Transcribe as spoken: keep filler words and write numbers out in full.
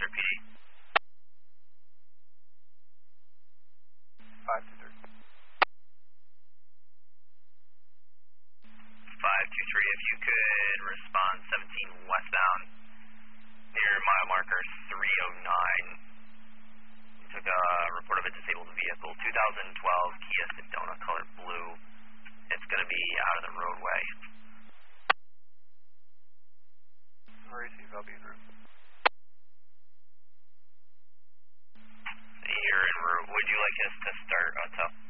Western P D. five two three. five two three, if you could respond seventeen westbound near mile marker three oh nine. You took a report of a disabled vehicle, two thousand twelve Kia Sedona, color blue. It's going to be out of the roadway. Receive, I'll be en route. You're en route. Would you like us to start hotel?